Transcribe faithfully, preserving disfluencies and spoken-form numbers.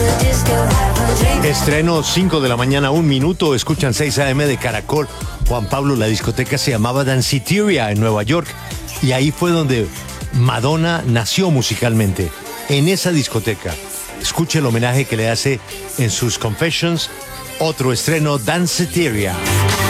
Estreno cinco de la mañana, un minuto. Escuchan seis a eme de Caracol. Juan Pablo, la discoteca se llamaba Danceteria en Nueva York. Y ahí fue donde Madonna nació musicalmente. En esa discoteca. Escuche el homenaje que le hace en sus Confessions. Otro estreno, Danceteria.